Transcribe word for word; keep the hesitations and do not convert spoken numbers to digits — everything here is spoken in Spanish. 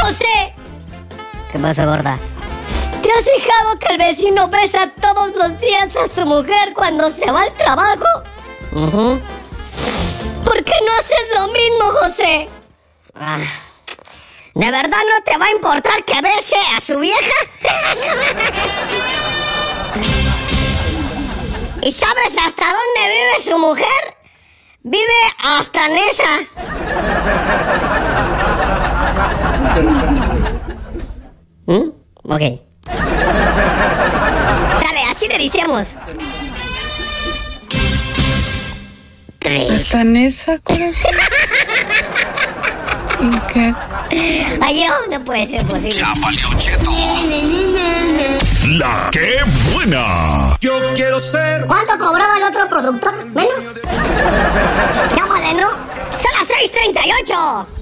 José. ¿Qué pasó, gorda? ¿Te has fijado que el vecino besa todos los días a su mujer cuando se va al trabajo? Uh-huh. ¿Por qué no haces lo mismo, José? Ah, ¿de verdad no te va a importar que bese a su vieja? ¿Y sabes hasta dónde vive su mujer? Vive hasta en esa. ¿Mm? Ok. Sale, así le decíamos. Tres. ¿Hasta en esa, corazón? ¿En qué? Ay, yo, no puede ser posible. Ya valió, Cheto. La que buena. Yo quiero ser. ¿Cuánto cobraba el otro productor? ¿Menos? Llámale, ¿no? Son las seis treinta y ocho.